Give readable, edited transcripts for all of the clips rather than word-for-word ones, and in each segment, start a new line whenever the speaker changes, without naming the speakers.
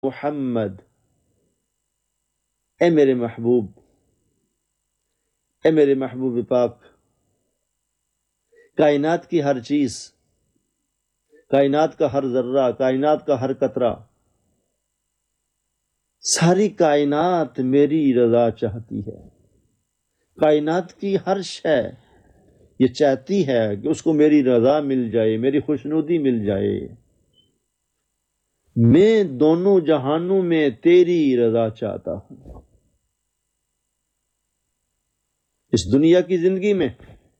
محمد، اے میرے محبوب، اے میرے محبوب پاک، کائنات کی ہر چیز، کائنات کا ہر ذرہ، کائنات کا ہر قطرہ، ساری کائنات میری رضا چاہتی ہے۔ کائنات کی ہر شے یہ چاہتی ہے کہ اس کو میری رضا مل جائے، میری خوشنودی مل جائے۔ میں دونوں جہانوں میں تیری رضا چاہتا ہوں۔ اس دنیا کی زندگی میں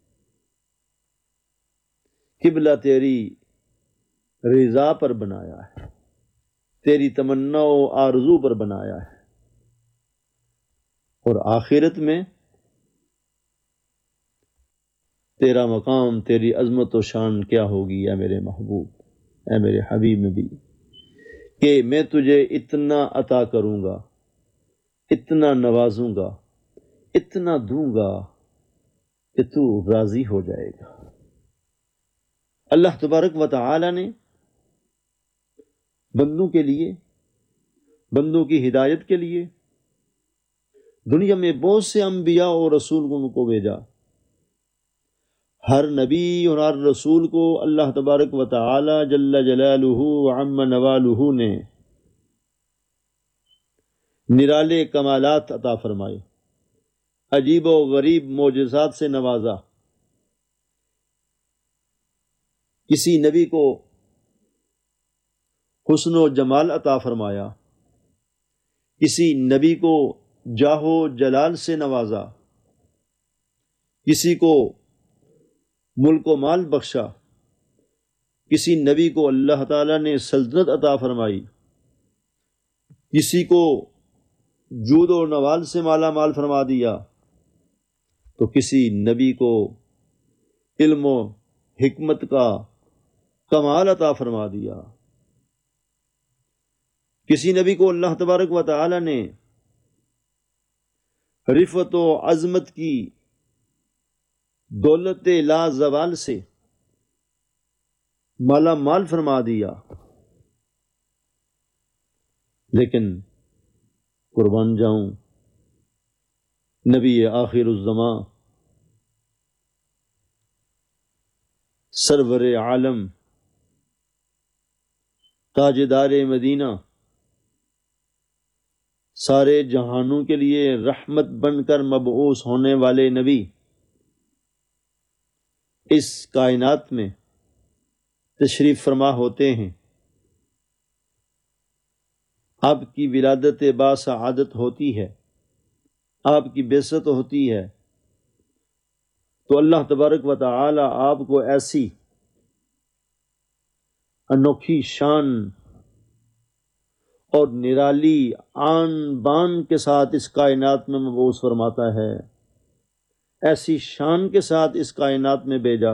قبلہ تیری رضا پر بنایا ہے، تیری تمنا و آرزو پر بنایا ہے، اور آخرت میں تیرا مقام، تیری عظمت و شان کیا ہوگی اے میرے محبوب، اے میرے حبیب نبی، کہ میں تجھے اتنا عطا کروں گا، اتنا نوازوں گا، اتنا دوں گا کہ تو راضی ہو جائے گا۔ اللہ تبارک و تعالی نے بندوں کے لیے، بندوں کی ہدایت کے لیے دنیا میں بہت سے انبیاء اور رسولوں کو بھیجا۔ ہر نبی اور ہر رسول کو اللہ تبارک و تعالی جل جلالہ وعم نوالہ نے نرالے کمالات عطا فرمائے، عجیب و غریب معجزات سے نوازا۔ کسی نبی کو حسن و جمال عطا فرمایا، کسی نبی کو جاہ و جلال سے نوازا، کسی کو ملک و مال بخشا، کسی نبی کو اللہ تعالیٰ نے سلطنت عطا فرمائی، کسی کو جود و نوال سے مالا مال فرما دیا، تو کسی نبی کو علم و حکمت کا کمال عطا فرما دیا، کسی نبی کو اللہ تبارک و تعالی نے رفعت و عظمت کی دولت لا زوال سے مالا مال فرما دیا۔ لیکن قربان جاؤں، نبی آخر الزماں، سرور عالم، تاجدار مدینہ، سارے جہانوں کے لیے رحمت بن کر مبعوث ہونے والے نبی اس کائنات میں تشریف فرما ہوتے ہیں۔ آپ کی ولادت باسعادت ہوتی ہے، آپ کی بعثت ہوتی ہے، تو اللہ تبارک و تعالی آپ کو ایسی انوکھی شان اور نرالی آن بان کے ساتھ اس کائنات میں مبعوث فرماتا ہے، ایسی شان کے ساتھ اس کائنات میں بھیجا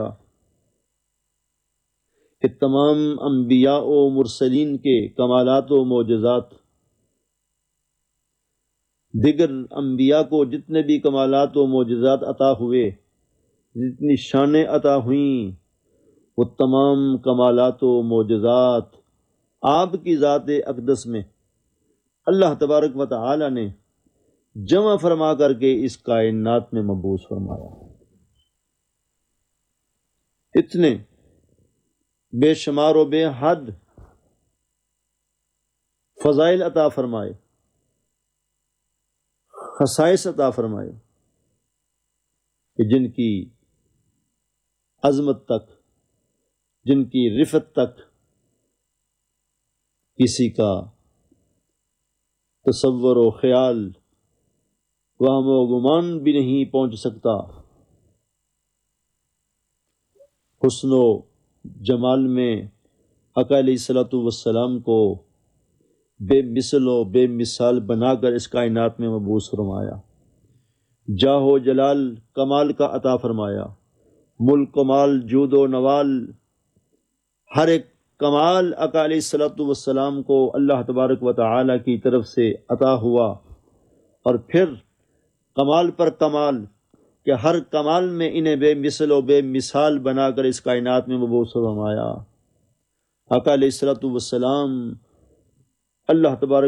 کہ تمام انبیاء و مرسلین کے کمالات و معجزات، دیگر انبیاء کو جتنے بھی کمالات و معجزات عطا ہوئے، جتنی شانیں عطا ہوئیں، وہ تمام کمالات و معجزات آپ کی ذات اقدس میں اللہ تبارک و تعالی نے جمع فرما کر کے اس کائنات میں مبعوث فرمایا۔ اتنے بے شمار و بے حد فضائل عطا فرمائے، خصائص عطا فرمائے کہ جن کی عظمت تک، جن کی رفعت تک کسی کا تصور و خیال، وہم و گمان بھی نہیں پہنچ سکتا۔ حسن و جمال میں آقا علیہ الصلوۃ والسلام کو بے مثل و بے مثال بنا کر اس کائنات میں مبعوث فرمایا، جاہ و جلال کمال کا عطا فرمایا، ملک و مال، جود و نوال، ہر ایک کمال آقا علیہ الصلوۃ والسلام کو اللہ تبارک و تعالی کی طرف سے عطا ہوا، اور پھر کمال پر کمال کہ ہر کمال میں انہیں بے مثل و بے مثال بنا کر اس کائنات میں مبعوث فرمایا۔ آقا علیہ الصلوۃ والسلام اللہ تبارک